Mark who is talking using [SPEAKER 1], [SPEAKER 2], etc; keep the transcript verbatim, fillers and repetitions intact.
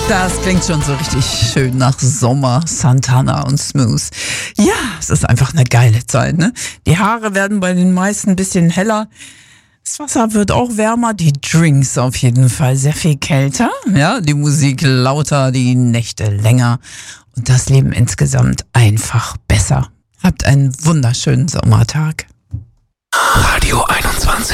[SPEAKER 1] Das klingt schon so richtig schön nach Sommer, Santana und Smooth. Ja, es ist einfach eine geile Zeit, ne? Die Haare werden bei den meisten ein bisschen heller. Das Wasser wird auch wärmer, die Drinks auf jeden Fall sehr viel kälter. Ja, die Musik lauter, die Nächte länger und das Leben insgesamt einfach besser. Habt einen wunderschönen Sommertag.
[SPEAKER 2] Radio einundzwanzig.